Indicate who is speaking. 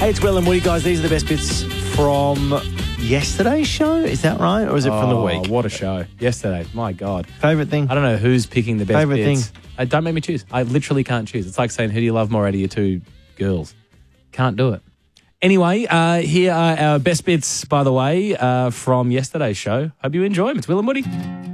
Speaker 1: Hey, it's Will and Woody, guys. These are the best bits from yesterday's show. Is that right? Or is it from the week?
Speaker 2: What a show. Yesterday. My God.
Speaker 1: Favourite thing?
Speaker 2: I don't know who's picking the best
Speaker 1: Favourite
Speaker 2: bits.
Speaker 1: thing?
Speaker 2: Don't make me choose. I literally can't choose. It's like saying, who do you love more out of your two girls? Can't do it. Anyway, here are our best bits, by the way, from yesterday's show. Hope you enjoy them. It's Will and Woody.